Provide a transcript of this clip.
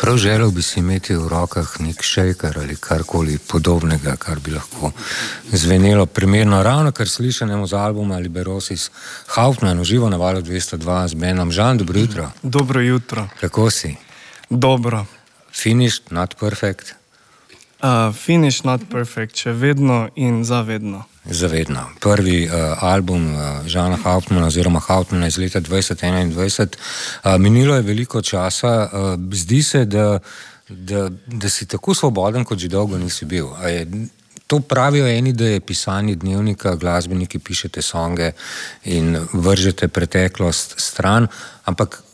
Prav želel bi si imeti v rokah nek shaker ali karkoli podobnega, kar bi lahko zvenelo primerno. Ravno kar slišanemu z albuma Liberosis Hauptmann, živo na Valu 202 z Benom. Žan, dobro jutro. Dobro jutro. Kako si? Dobro. Finished, not perfect? Finish not perfect, še vedno in zavedno. Zavedno. Prvi album Žana Hauptmanna oziroma Hauptmanna iz leta 2021. Minilo je veliko časa. Zdi se, da si tako svoboden, kot že dolgo nisi bil. To pravijo eni, da je pisanje dnevnika, glasbeniki pišete songe in vržete preteklost stran, ampak